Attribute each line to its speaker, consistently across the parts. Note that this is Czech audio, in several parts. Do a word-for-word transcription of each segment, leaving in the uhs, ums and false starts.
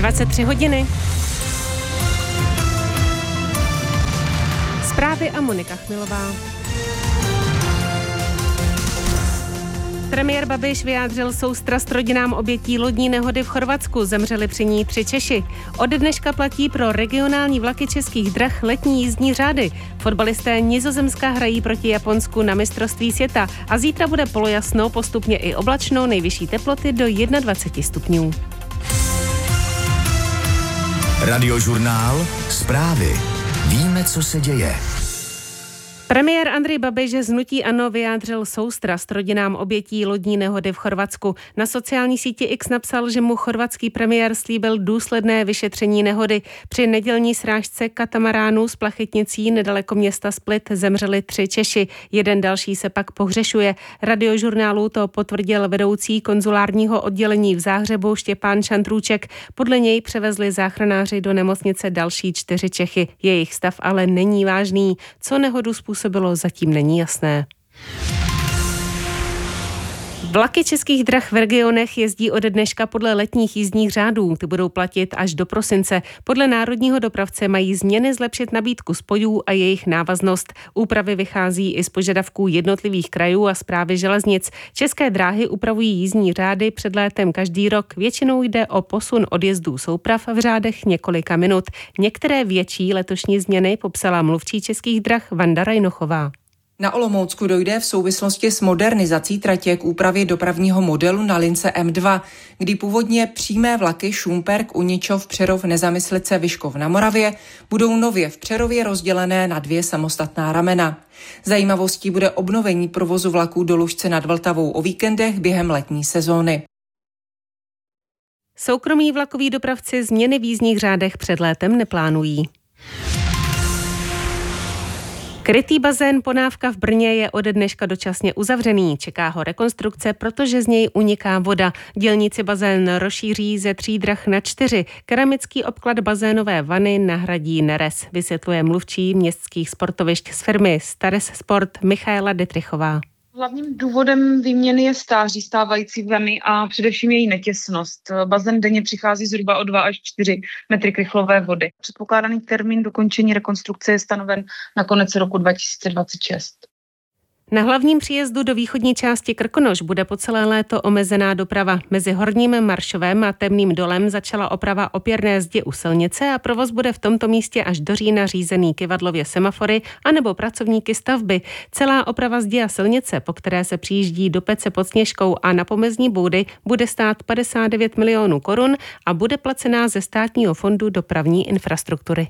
Speaker 1: dvacet tři hodiny. Zprávy a Monika Chmilová. Premiér Babiš vyjádřil soustrast rodinám obětí lodní nehody v Chorvatsku. Zemřeli při ní tři Češi. Od dneška platí pro regionální vlaky Českých drah letní jízdní řády. Fotbalisté Nizozemska hrají proti Japonsku na mistrovství světa a zítra bude polojasno, postupně i oblačno, nejvyšší teploty do dvacet jedna stupňů.
Speaker 2: Radiožurnál, zprávy. Víme, co se děje.
Speaker 1: Premiér Andrej Babiš z hnutí ANO vyjádřil soustrast rodinám obětí lodní nehody v Chorvatsku. Na sociální síti X napsal, že mu chorvatský premiér slíbil důsledné vyšetření nehody. Při nedělní srážce katamaránů s plachetnicí nedaleko města Split zemřeli tři Češi. Jeden další se pak pohřešuje. Radiožurnálu to potvrdil vedoucí konzulárního oddělení v Záhřebu Štěpán Šantrůček. Podle něj převezli záchranáři do nemocnice další čtyři Čechy. Jejich stav ale není vážný. Co nehodu způsobilo, zatím není jasné. Vlaky Českých drah v regionech jezdí ode dneška podle letních jízdních řádů. Ty budou platit až do prosince. Podle národního dopravce mají změny zlepšit nabídku spojů a jejich návaznost. Úpravy vychází i z požadavků jednotlivých krajů a správy železnic. České dráhy upravují jízdní řády před létem každý rok. Většinou jde o posun odjezdů souprav v řádech několika minut. Některé větší letošní změny popsala mluvčí Českých drah Vanda Rajnochová.
Speaker 3: Na Olomoucku dojde v souvislosti s modernizací tratě k úpravě dopravního modelu na lince M dva, kdy původně přímé vlaky Šumperk, Uničov, Přerov, Nezamyslice, Vyškov na Moravě budou nově v Přerově rozdělené na dvě samostatná ramena. Zajímavostí bude obnovení provozu vlaků do Lužce nad Vltavou o víkendech během letní sezóny.
Speaker 1: Soukromí vlakoví dopravci změny v jízdních řádech před létem neplánují. Krytý bazén Ponávka v Brně je ode dneška dočasně uzavřený. Čeká ho rekonstrukce, protože z něj uniká voda. Dělníci bazén rozšíří ze tří drah na čtyři. Keramický obklad bazénové vany nahradí neres, vysvětluje mluvčí městských sportovišť z firmy Stares Sport Michaela Detrichová.
Speaker 4: Hlavním důvodem výměny je stáří stávající vany a především její netěsnost. Bazén denně přichází zhruba o dva až čtyři metry krychlové vody. Předpokládaný termín dokončení rekonstrukce je stanoven na konec roku dva tisíce dvacet šest.
Speaker 1: Na hlavním příjezdu do východní části Krkonoš bude po celé léto omezená doprava. Mezi Horním Maršovem a Temným dolem začala oprava opěrné zdi u silnice a provoz bude v tomto místě až do října řízený kyvadlově semafory anebo pracovníky stavby. Celá oprava zdi a silnice, po které se přijíždí do Pece pod Sněžkou a na pomezní boudy, bude stát padesát devět milionů korun a bude placená ze státního fondu dopravní infrastruktury.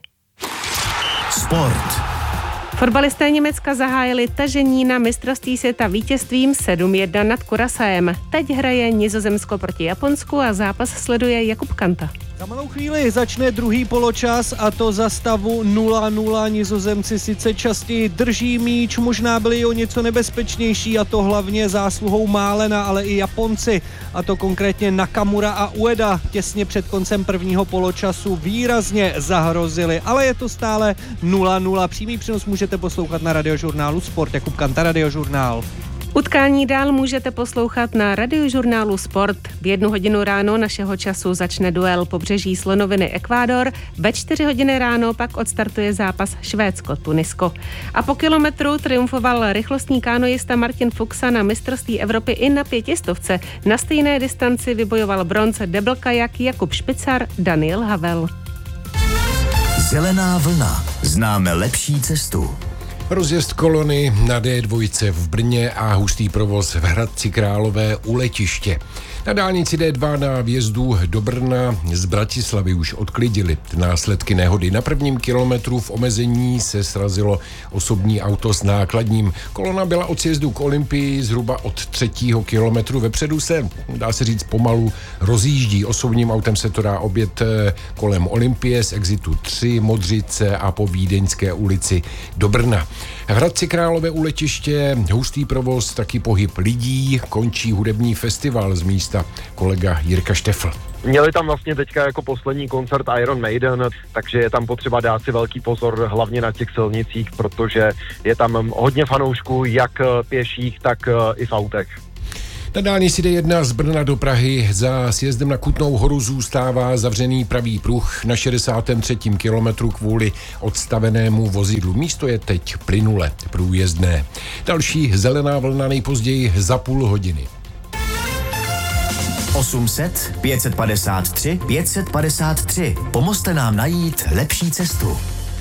Speaker 2: Sport.
Speaker 1: Fotbalisté Německa zahájili tažení na mistrovství světa vítězstvím sedm jedna nad Kurasaem. Teď hraje Nizozemsko proti Japonsku a zápas sleduje Jakub Kanta.
Speaker 5: Za malou chvíli začne druhý poločas a to za stavu nula nula. Nizozemci sice častěji drží míč, možná byli o něco nebezpečnější a to hlavně zásluhou Málena, ale i Japonci, a to konkrétně Nakamura a Ueda těsně před koncem prvního poločasu výrazně zahrozili, ale je to stále nula nula. Přímý přenos můžete poslouchat na Radiožurnálu Sport. Jakub Kanta, Radiožurnál.
Speaker 1: Utkání dál můžete poslouchat na Radiožurnálu Sport. V jednu hodinu ráno našeho času začne duel Pobřeží slonoviny Ekvádor, ve čtyři hodiny ráno pak odstartuje zápas Švédsko-Tunisko. A po kilometru triumfoval rychlostní kánojista Martin Fuxa na mistrovství Evropy i na pětistovce. Na stejné distanci vybojoval bronz deblkajak Jakub Špicar, Daniel Havel.
Speaker 2: Zelená vlna. Známe lepší cestu.
Speaker 6: Rozjezd kolony na D dva v Brně a hustý provoz v Hradci Králové u letiště. Na dálnici D dva na vjezdu do Brna z Bratislavy už odklidili následky nehody. Na prvním kilometru v omezení se srazilo osobní auto s nákladním. Kolona byla od sjezdu k Olympii zhruba od třetího kilometru. Vepředu se, dá se říct, pomalu rozjíždí. Osobním autem se to dá objet kolem Olympie z exitu tři, Modřice a po Vídeňské ulici do Brna. V Hradci Králové u letiště hustý provoz, taky pohyb lidí, končí hudební festival z místa kolega Jirka Štefl.
Speaker 7: Měli tam vlastně teďka jako poslední koncert Iron Maiden, takže je tam potřeba dát si velký pozor hlavně na těch silnicích, protože je tam hodně fanoušků, jak pěších, tak i v autech.
Speaker 6: Na dálnici D jedna z Brna do Prahy za sjezdem na Kutnou Horu zůstává zavřený pravý pruh na šedesátém třetím kilometru kvůli odstavenému vozidlu. Místo je teď plynule průjezdné. Další zelená vlna nejpozději za půl hodiny.
Speaker 2: osm set, pět padesát tři, pět padesát tři. Pomozte nám najít lepší cestu.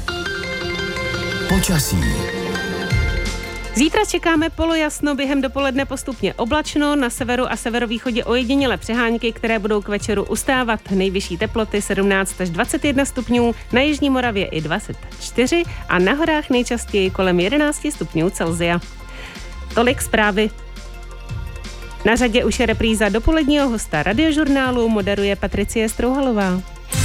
Speaker 2: Počasí.
Speaker 1: Zítra čekáme polojasno, během dopoledne postupně oblačno, na severu a severovýchodě ojedinělé přehánky, které budou k večeru ustávat. Nejvyšší teploty sedmnáct až dvacet jedna stupňů, na jižní Moravě i dvacet čtyři a na horách nejčastěji kolem jedenáct stupňů Celsia. Tolik zprávy. Na řadě už je repríza dopoledního hosta Radiožurnálu, moderuje Patricie Strouhalová.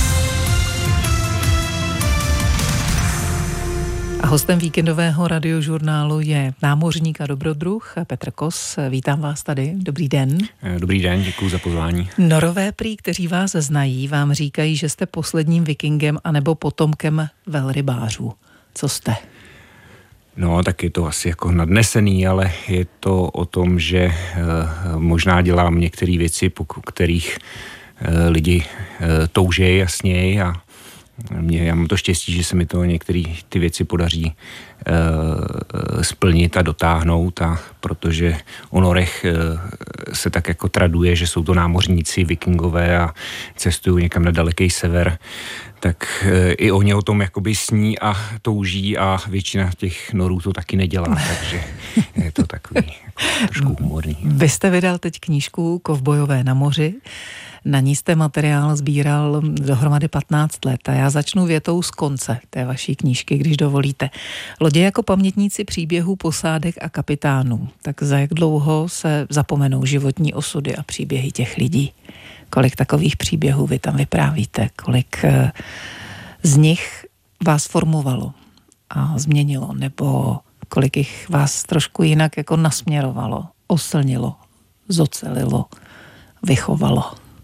Speaker 8: A hostem víkendového Radiožurnálu je námořník a dobrodruh Petr Kos. Vítám vás tady. Dobrý den.
Speaker 9: Dobrý den, děkuji za pozvání.
Speaker 8: Norové prý, kteří vás znají, vám říkají, že jste posledním vikingem anebo potomkem velrybářů. Co jste?
Speaker 9: No, tak je to asi jako nadnesený, ale je to o tom, že e, možná dělám některé věci, po kterých e, lidi e, toužejí jasněji a mě, já mám to štěstí, že se mi to některé ty věci podaří e, splnit a dotáhnout, a protože o norech e, se tak jako traduje, že jsou to námořníci, vikingové a cestují někam na daleký sever, tak e, i oni o tom jakoby sní a touží a většina těch norů to taky nedělá, takže je to takový jako trošku humorný.
Speaker 8: Vy jste vydal teď knížku Kovbojové na moři. Na ní jste materiál sbíral dohromady patnáct let a já začnu větou z konce té vaší knížky, když dovolíte. Lodě jako pamětníci příběhů posádek a kapitánů. Tak za jak dlouho se zapomenou životní osudy a příběhy těch lidí? Kolik takových příběhů vy tam vyprávíte? Kolik z nich vás formovalo a změnilo? Nebo kolik jich vás trošku jinak jako nasměrovalo, oslnilo, zocelilo, vychovalo?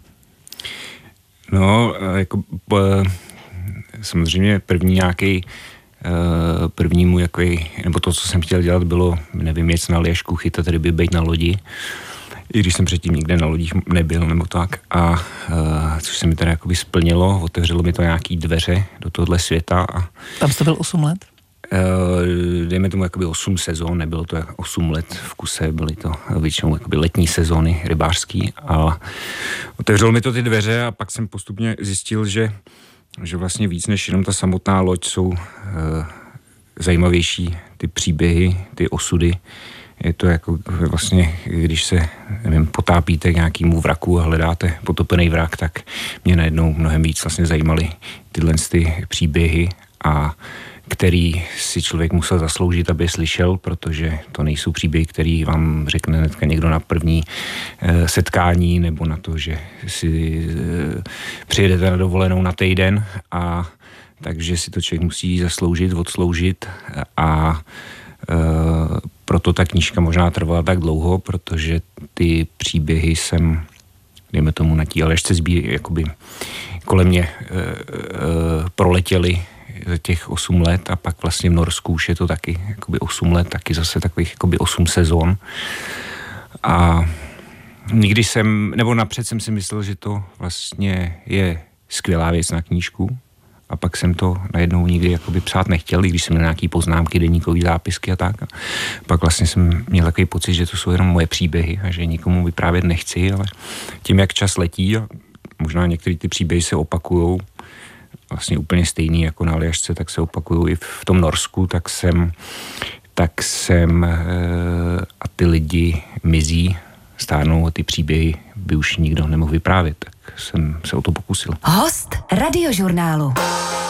Speaker 9: No, jako samozřejmě první nějaký první můj jaký, nebo to, co jsem chtěl dělat, bylo, nevím, jet na léžku, chytat ryby, být na lodi, i když jsem předtím nikde na lodích nebyl, nebo tak, a což se mi teda jakoby splnilo, otevřelo mi to nějaký dveře do tohohle světa. A
Speaker 8: tam jste byl osm let?
Speaker 9: Dejme tomu jakoby osm sezón, nebylo to osm let v kuse, byly to většinou jakoby letní sezóny rybářský, a otevřelo mi to ty dveře a pak jsem postupně zjistil, že, že vlastně víc než jenom ta samotná loď jsou e, zajímavější ty příběhy, ty osudy. Je to jako vlastně, když se, nevím, potápíte k nějakému vraku a hledáte potopený vrak, tak mě najednou mnohem víc vlastně zajímaly tyhle ty příběhy, a který si člověk musel zasloužit, aby je slyšel, protože to nejsou příběhy, který vám řekne hnedka někdo na první e, setkání, nebo na to, že si e, přijedete na dovolenou na týden, a takže si to člověk musí zasloužit, odsloužit, a e, proto ta knížka možná trvala tak dlouho, protože ty příběhy jsem, dejme tomu, na tí Alešce zbí, jakoby kolem mě e, e, proletěly za těch osm let, a pak vlastně v Norsku už je to taky jakoby osm let, taky zase takových jakoby osm sezon. A nikdy jsem, nebo napřed jsem si myslel, že to vlastně je skvělá věc na knížku, a pak jsem to najednou nikdy jakoby psát nechtěl, i když jsem měl nějaký poznámky, deníkový zápisky a tak. A pak vlastně jsem měl takový pocit, že to jsou jenom moje příběhy a že nikomu vyprávět nechci, ale tím, jak čas letí a možná některé ty příběhy se opakujou, vlastně úplně stejný jako na Aljašce, tak se opakují i v tom Norsku, tak jsem, tak jsem a ty lidi mizí, stárnou, a ty příběhy by už nikdo nemohl vyprávět, tak jsem se o to pokusil.
Speaker 10: Host Radiožurnálu.